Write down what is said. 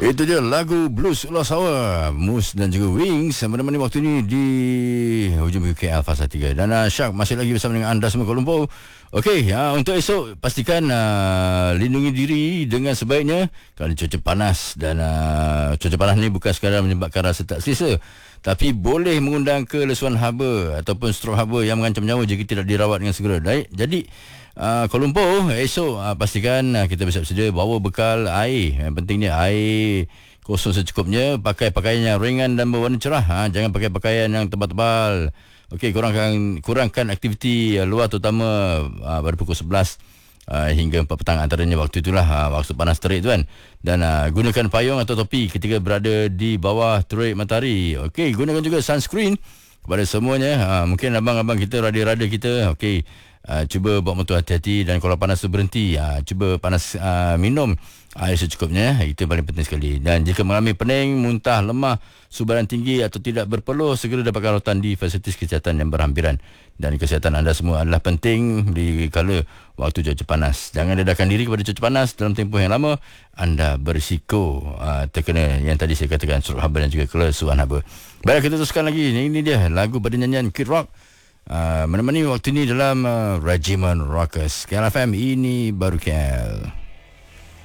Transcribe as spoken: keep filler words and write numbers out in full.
Itu dia lagu Blues Ular Sawa, Mus dan juga Wings menemani waktu ini di hujung K L Fasa tiga. Dan uh, Syak masih lagi bersama dengan anda semua Kuala Lumpur. Okey, uh, untuk esok pastikan uh, lindungi diri dengan sebaiknya kerana cuaca panas. Dan uh, cuaca panas ni bukan sekadar menyebabkan rasa tak selesa, tapi boleh mengundang kelesuan haba ataupun strok haba yang mengancam nyawa jika tidak dirawat dengan segera. Jadi Uh, Kuala Lumpur esok uh, pastikan uh, kita bersiap sedia bawa bekal air. Yang pentingnya air kosong secukupnya. Pakai pakaian yang ringan dan berwarna cerah. Ha, jangan pakai pakaian yang tebal-tebal. Okey, kurangkan kurangkan aktiviti uh, luar terutama uh, pada pukul sebelas uh, hingga empat petang antaranya. Waktu itulah uh, waktu panas terik tu kan. Dan uh, gunakan payung atau topi ketika berada di bawah terik matahari. Okey, gunakan juga sunscreen kepada semuanya. Uh, mungkin abang-abang kita, rada-rada kita, okey, Uh, cuba bawa motor hati-hati, dan kalau panas tu berhenti, uh, cuba panas uh, minum air secukupnya. Itu yang paling penting sekali. Dan jika mengalami pening, muntah, lemah, subaran tinggi atau tidak berpeluh, segera dapatkan rawatan di fasilitis kesihatan yang berhampiran. Dan kesihatan anda semua adalah penting di kala waktu cuaca panas. Jangan dedahkan diri kepada cuaca panas dalam tempoh yang lama. Anda berisiko uh, terkena yang tadi saya katakan, strok haba dan juga kelesuan haba. Baik, kita teruskan lagi. Ini dia lagu pada nyanyian Kid Rock, Uh, menemani waktu ini dalam uh, Regimen Rockers. K L F M, ini baru K L.